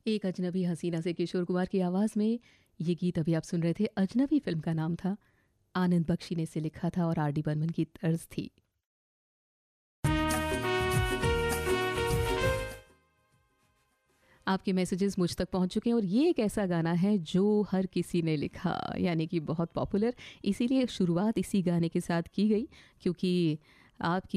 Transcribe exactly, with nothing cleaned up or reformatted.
एक अजनबी हसीना से किशोर कुमार की आवाज़ में ये गीत अभी आप सुन रहे थे। अजनबी फिल्म का नाम था। आनंद बख्शी ने इसे लिखा था और आर डी बर्मन की तर्ज थी। आपके मैसेजेस मुझ तक पहुंच चुके हैं और ये एक ऐसा गाना है जो हर किसी ने लिखा, यानी कि बहुत पॉपुलर। इसीलिए शुरुआत इसी गाने के साथ की गई, क्योंकि आपकी